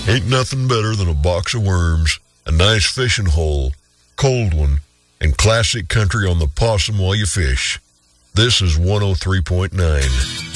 Ain't nothing better than a box of worms, a nice fishing hole, cold one, and classic country on the possum while you fish. This is 103.9.